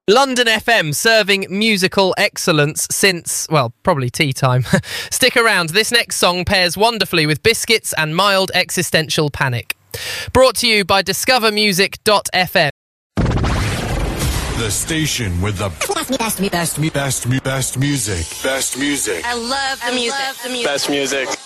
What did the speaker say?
London FM, serving musical excellence since, well, probably tea time. Stick around, this next song pairs wonderfully with biscuits and mild existential panic. Brought to you by discovermusic.fm. The station with the best music. Best music. I love the music. Best music.